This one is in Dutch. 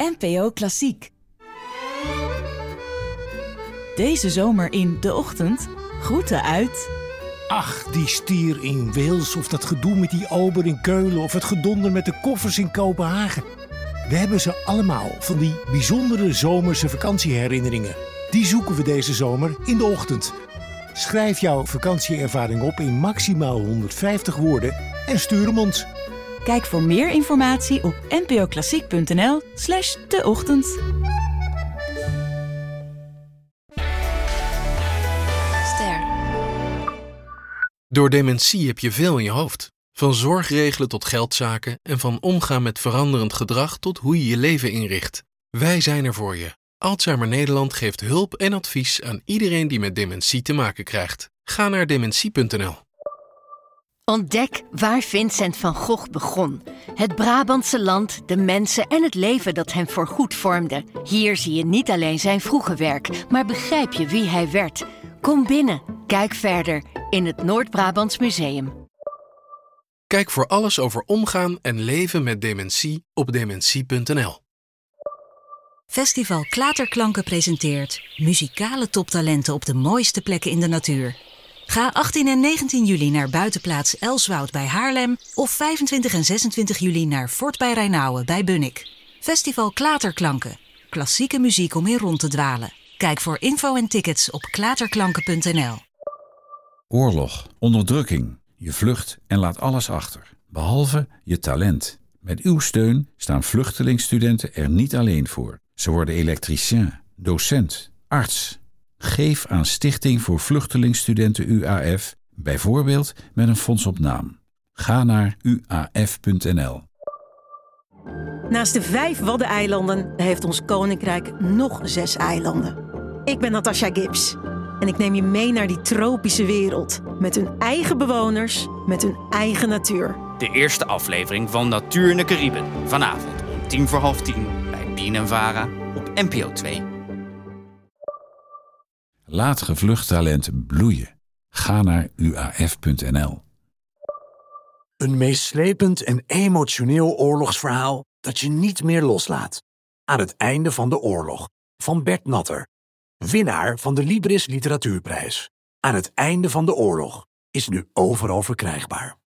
NPO Klassiek. Deze zomer in De Ochtend, groeten uit... Ach, die stier in Wales of dat gedoe met die ober in Keulen of het gedonder met de koffers in Kopenhagen. We hebben ze allemaal, van die bijzondere zomerse vakantieherinneringen. Die zoeken we deze zomer in De Ochtend. Schrijf jouw vakantieervaring op in maximaal 150 woorden en stuur hem ons. Kijk voor meer informatie op npoklassiek.nl/deochtend. Ster. Door dementie heb je veel in je hoofd. Van zorgregelen tot geldzaken en van omgaan met veranderend gedrag tot hoe je je leven inricht. Wij zijn er voor je. Alzheimer Nederland geeft hulp en advies aan iedereen die met dementie te maken krijgt. Ga naar dementie.nl. Ontdek waar Vincent van Gogh begon. Het Brabantse land, de mensen en het leven dat hem voorgoed vormde. Hier zie je niet alleen zijn vroege werk, maar begrijp je wie hij werd. Kom binnen, kijk verder in het Noord-Brabants Museum. Kijk voor alles over omgaan en leven met dementie op dementie.nl. Festival Klaterklanken presenteert muzikale toptalenten op de mooiste plekken in de natuur. Ga 18 en 19 juli naar buitenplaats Elswoud bij Haarlem of 25 en 26 juli naar Fort bij Rijnauwen bij Bunnik. Festival Klaterklanken. Klassieke muziek om in rond te dwalen. Kijk voor info en tickets op klaterklanken.nl. Oorlog, onderdrukking. Je vlucht en laat alles achter, behalve je talent. Met uw steun staan vluchtelingstudenten er niet alleen voor. Ze worden elektricien, docent, arts. Geef aan Stichting voor Vluchtelingstudenten UAF, bijvoorbeeld met een fonds op naam. Ga naar uaf.nl. Naast de 5 Waddeneilanden heeft ons koninkrijk nog 6 eilanden. Ik ben Natasha Gibbs en ik neem je mee naar die tropische wereld. Met hun eigen bewoners, met hun eigen natuur. De eerste aflevering van Natuur in de Cariben. Vanavond om 10:45 bij BNNVARA op NPO 2. Laat gevlucht talent bloeien. Ga naar uaf.nl. Een meeslepend en emotioneel oorlogsverhaal dat je niet meer loslaat. Aan het einde van de oorlog, van Bert Natter. Winnaar van de Libris Literatuurprijs. Aan het einde van de oorlog is nu overal verkrijgbaar.